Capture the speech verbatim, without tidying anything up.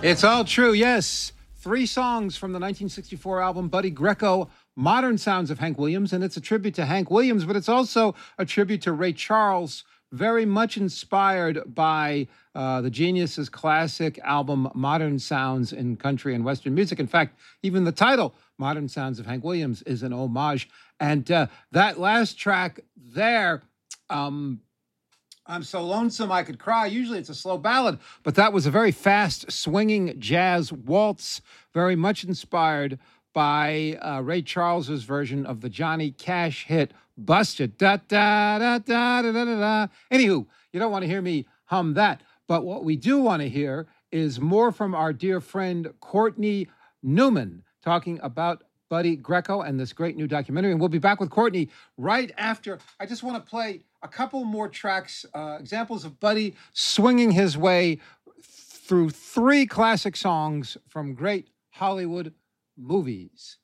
It's all true, yes. Three songs from the nineteen sixty-four album Buddy Greco, Modern Sounds of Hank Williams, and it's a tribute to Hank Williams, but it's also a tribute to Ray Charles, very much inspired by uh, the Geniuses' classic album Modern Sounds in Country and Western Music. In fact, even the title, Modern Sounds of Hank Williams, is an homage. And uh, that last track there, um, I'm So Lonesome I Could Cry. Usually it's a slow ballad, but that was a very fast, swinging jazz waltz, very much inspired by uh, Ray Charles's version of the Johnny Cash hit Busted. Da, da, da, da, da, da, da. Anywho, you don't want to hear me hum that, but what we do want to hear is more from our dear friend Courtney Newman talking about Buddy Greco and this great new documentary. And we'll be back with Courtney right after. I just want to play a couple more tracks, uh, examples of Buddy swinging his way through three classic songs from great Hollywood movies.